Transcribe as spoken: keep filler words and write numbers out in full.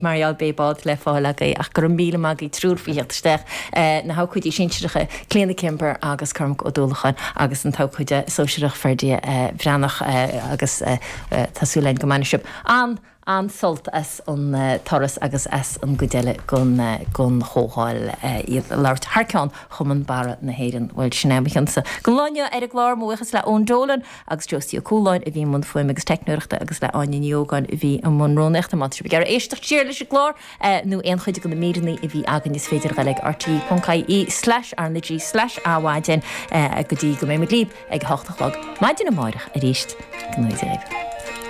Marial Bébád le fála ach gur míle mag í trúrfiíochtsteach na ha chuidí sinseiricha cléna Kimber agus chum ó dúlachan agus an táchuide sóisiireach ferdí brenach agus tasúlein gomanisiip an an solt as an uh, Taurus agus as an godile gon uh, gon hóáil uh, iad lart Harcán chuman bara na héiran bhfuil sinnéimichansa. Gon láine ar a glár muchas le ón dólan agus Josie a cúláin a bhí mun fuim agus technúireachta agus le aine yogan a bhí an mrónachta mat be gar éisteach tíir leis a glár uh, nó ein chuide go na míraní a bhí agan is féidir galeg R T Pcaí slash arnaG slash áhaidin uh, a go dtí go mé mit líb ag háchtach lag. Maidin na máireach a réist go